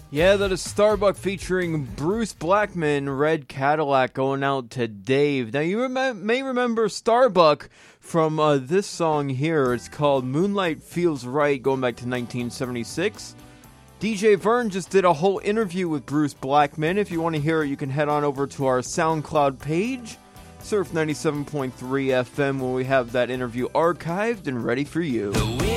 Yeah, that is Starbuck featuring Bruce Blackman, Red Cadillac, going out to Dave. Now, you may remember Starbuck from this song here. It's called Moonlight Feels Right, going back to 1976. DJ Vern just did a whole interview with Bruce Blackman. If you want to hear it, you can head on over to our SoundCloud page, Surf 97.3 FM, where we have that interview archived and ready for you.